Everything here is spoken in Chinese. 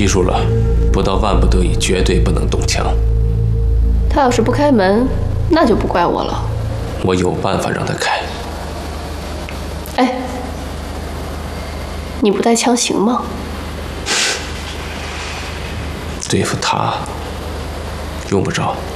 批述了，不到万不得已，绝对不能动枪。 他要是不开门，那就不怪我了。 我有办法让他开。 哎，你不带枪行吗？ 对付他，用不着。